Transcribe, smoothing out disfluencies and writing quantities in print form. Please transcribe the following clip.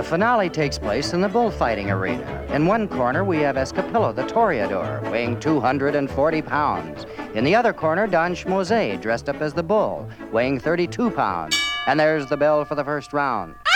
The finale takes place in the bullfighting arena. In one corner, we have Escapillo, the toreador, weighing 240 pounds. In the other corner, Don Schmose, dressed up as the bull, weighing 32 pounds. And there's the bell for the first round.